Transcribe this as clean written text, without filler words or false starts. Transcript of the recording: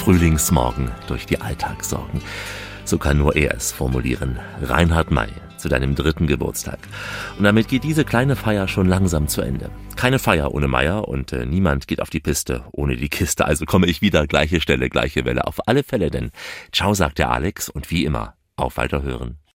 Frühlingsmorgen durch die Alltagssorgen. So kann nur er es formulieren. Reinhard May, zu deinem 3. Geburtstag. Und damit geht diese kleine Feier schon langsam zu Ende. Keine Feier ohne Meier und niemand geht auf die Piste ohne die Kiste. Also komme ich wieder, gleiche Stelle, gleiche Welle. Auf alle Fälle denn. Ciao, sagt der Alex und wie immer, auf Weiterhören.